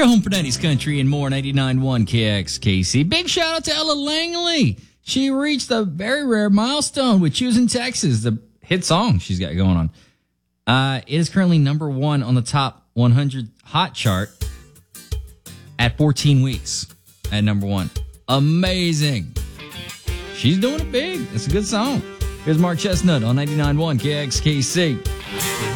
Your home for 90s country and more, 99.1 KXKC. Big shout out to Ella Langley. She reached a very rare milestone with Choosing Texas, the hit song she's got going on. It is currently number 1 on the top 100 hot chart at 14 weeks at number 1. Amazing. She's doing it big. It's a good song. Here's Mark Chestnut on 99.1 KXKC.